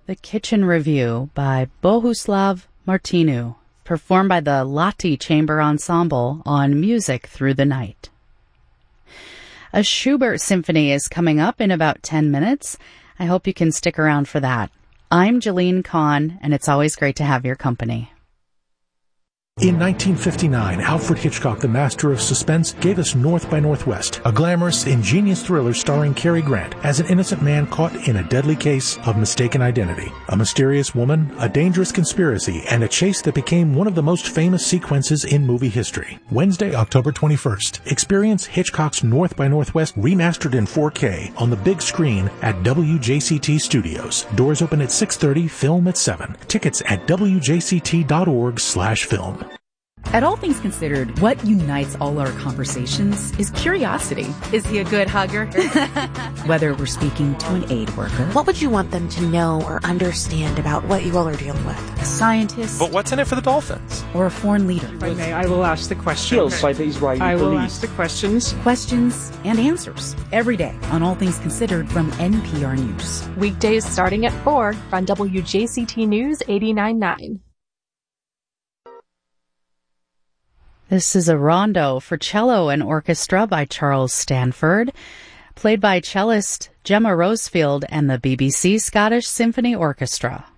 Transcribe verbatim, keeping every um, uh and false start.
The Kitchen Review by Bohuslav Martinu, performed by the Lati Chamber Ensemble on Music Through the Night. A Schubert symphony is coming up in about ten minutes. I hope you can stick around for that. I'm Jeline Kahn, and it's always great to have your company. In nineteen fifty-nine, Alfred Hitchcock, the master of suspense, gave us North by Northwest, a glamorous, ingenious thriller starring Cary Grant as an innocent man caught in a deadly case of mistaken identity. A mysterious woman, a dangerous conspiracy, and a chase that became one of the most famous sequences in movie history. Wednesday, October twenty-first, experience Hitchcock's North by Northwest remastered in four K on the big screen at W J C T Studios. Doors open at six thirty, film at seven. Tickets at W J C T dot org slash film. At All Things Considered, what unites all our conversations is curiosity. Is he a good hugger? Whether we're speaking to an aid worker, what would you want them to know or understand about what you all are dealing with? A scientist, but what's in it for the Dolphins? Or a foreign leader. If I may, I will ask the questions. Killed by the Israeli I will police. ask the questions. Questions and answers every day on All Things Considered from N P R News. Weekdays starting at four on W J C T News eighty-nine point nine. This is a rondo for cello and orchestra by Charles Stanford, played by cellist Gemma Rosefield and the B B C Scottish Symphony Orchestra.